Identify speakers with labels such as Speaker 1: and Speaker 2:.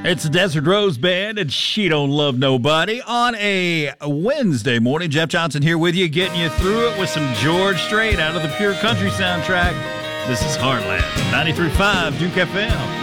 Speaker 1: It's the Desert Rose Band, and She Don't Love Nobody. On a Wednesday morning, Jeff Johnson here with you, getting you through it with some George Strait out of the Pure Country soundtrack. This is Heartland, 93.5 Duke FM.